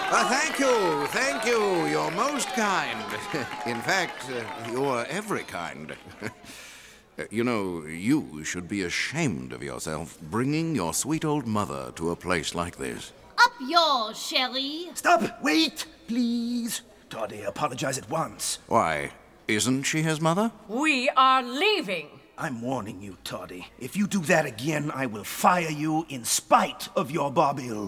Thank you. You're most kind. In fact, you're every kind. You know, you should be ashamed of yourself bringing your sweet old mother to a place like this. Up yours, Sherry. Stop! Wait, please. Toddy, apologize at once. Why, isn't she his mother? We are leaving. I'm warning you, Toddy. If you do that again, I will fire you in spite of your Bobil.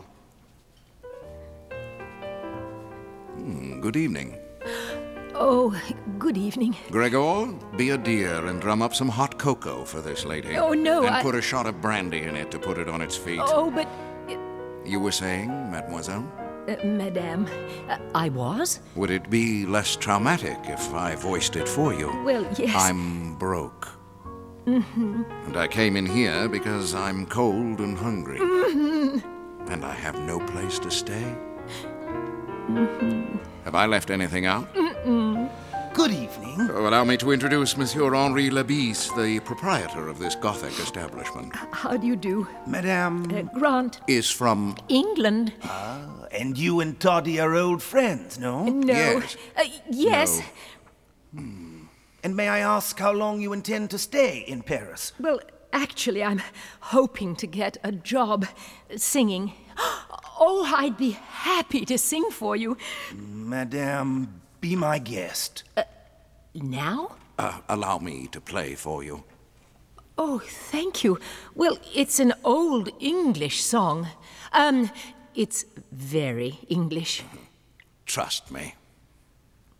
Good evening. Oh, good evening. Gregor, be a dear and drum up some hot cocoa for this lady. Oh, no, And put a shot of brandy in it to put it on its feet. Oh, but... You were saying, mademoiselle? Madame, I was? Would it be less traumatic if I voiced it for you? Well, yes. I'm broke. Mm-hmm. And I came in here because I'm cold and hungry. Mm-hmm. And I have no place to stay. Mm-hmm. Have I left anything out? Mm-mm. Good evening. Allow me to introduce Monsieur Henri Labisse, the proprietor of this Gothic establishment. How do you do? Madame... Grant. Is from... England. And you and Toddy are old friends, no? No. Yes. Yes. No. And may I ask how long you intend to stay in Paris? Well, actually, I'm hoping to get a job singing. Oh, I'd be happy to sing for you. Madame, be my guest. Now? Allow me to play for you. Oh, thank you. Well, it's an old English song. It's very English. Trust me.